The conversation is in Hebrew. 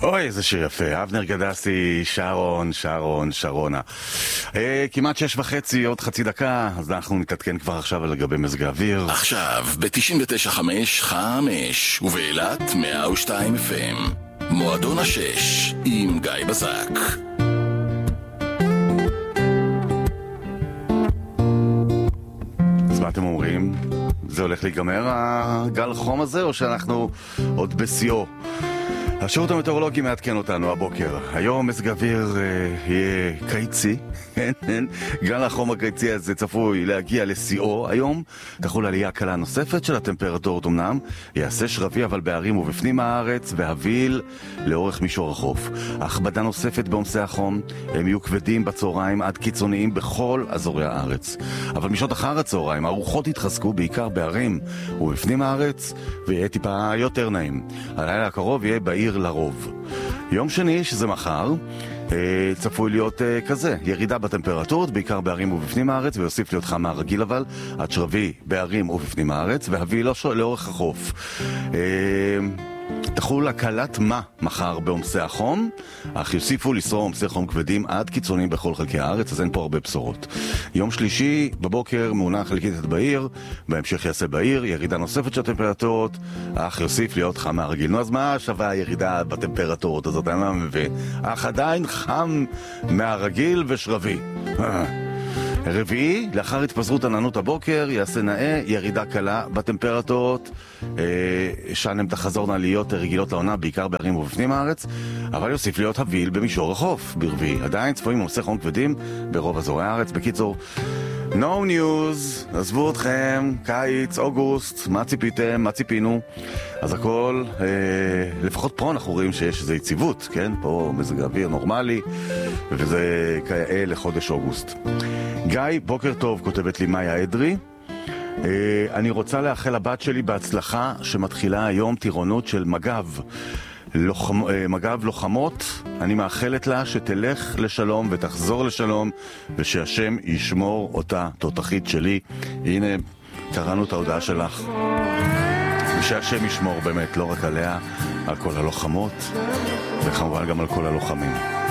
אוי, איזה שיר יפה. אבנר גדסי, שרונה. כמעט 6:30, עוד חצי דקה, אז אנחנו נתעדכן כבר עכשיו לגבי מזג האוויר. עכשיו, ב-99.5 5, ובאילת 102 FM. מועדון השש, עם גיא בזק. אז מה אתם אומרים? זה הולך להיגמר הגל חום הזה, או שאנחנו עוד בשיאו? השירות המטאורולוגי מעדכן אותנו הבוקר. היום מזג האוויר יהיה קיצי. גל החום הקיצי הזה צפוי להגיע לשיאו. היום תחול עלייה קלה נוספת של הטמפרטורות אמנם. יעשה שרבי אבל בערים ובפנים הארץ, והביל לאורך מישור החוף. הכבדה נוספת בעומסי החום. הם יהיו כבדים בצהריים עד קיצוניים בכל אזורי הארץ. אבל משעות אחר הצהריים הרוחות יתחזקו בעיקר בערים ובפנים הארץ, ויהיה טיפה יותר נעים. הלילה הקרוב יהיה בעיר לרוב. יום שני, שזה מחר, צפוי להיות כזה, ירידה בטמפרטורות, בעיקר בערים ובפנים הארץ, ויוסיף להיות חם מהרגיל אבל, עד שרבי בערים ובפנים הארץ, והביא לאורך החוף. תחול הקלת מה מחר בעומסי החום, אך יוסיפו לשרור עומסי חום כבדים עד קיצוניים בכל חלקי הארץ, אז אין פה הרבה בשורות. יום שלישי בבוקר מעונה חלקית בעיר, בהמשך יעשה בעיר, ירידה נוספת של הטמפרטורות, אך יוסיף להיות חם מהרגיל. נו, אז מה שווה הירידה בטמפרטורות הזאת? אני לא מבין. אך עדיין חם מהרגיל ושרבי. רביעי, לאחר התפזרות עננות הבוקר, יעשה נאה, ירידה קלה בטמפרטורות, שם הם תחזורנה להיות רגילות לעונה, בעיקר בערים ובפנים הארץ, אבל יוסיף להיות הביל במישור החוף ברביעי. עדיין צפויים עומסי חום כבדים ברוב אזורי הארץ. בקיצור, no news, עזבו אתכם, קיץ, אוגוסט, מה ציפיתם, מה ציפינו? אז הכל, לפחות פה אנחנו רואים שיש איזו יציבות, כן? פה מזג האוויר נורמלי, וזה כיאה לחודש אוגוסט. גיא, בוקר טוב, כותבת לי מאיה אדרי. אני רוצה לאחל לבת שלי בהצלחה שמתחילה היום טירונות של מג"ב לוחמות. אני מאחלת לה שתלך לשלום ותחזור לשלום, ושהשם ישמור אותה, תותחית שלי. הנה, קראנו את ההודעה שלך. ושהשם ישמור באמת, לא רק עליה, על כל הלוחמות, וכמובן גם על כל הלוחמים.